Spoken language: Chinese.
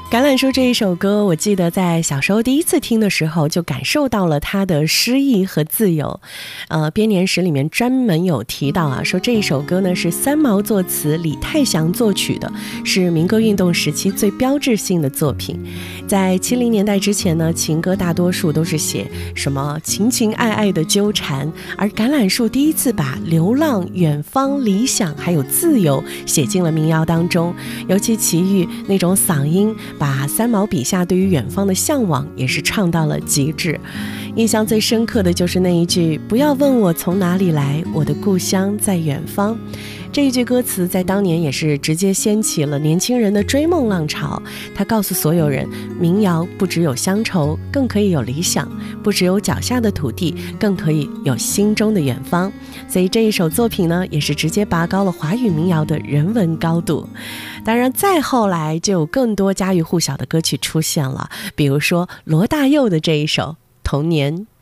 橄榄树这一首歌，我记得在小时候第一次听的时候就感受到了它的诗意和自由。编年史里面专门有提到啊，说这一首歌呢是三毛作词，李泰祥作曲的，是民歌运动时期最标志性的作品。在70年代之前呢，情歌大多数都是写什么情情爱爱的纠缠，而橄榄树第一次把流浪、远方、理想还有自由写进了民谣当中，尤其齐豫那种嗓音，把三毛笔下对于远方的向往也是唱到了极致。印象最深刻的就是那一句不要问我从哪里来，我的故乡在远方。这一句歌词在当年也是直接掀起了年轻人的追梦浪潮。他告诉所有人，民谣不只有乡愁，更可以有理想，不只有脚下的土地，更可以有心中的远方。所以这一首作品呢，也是直接拔高了华语民谣的人文高度。当然再后来就有更多家喻户晓的歌曲出现了，比如说罗大佑的这一首《童年》。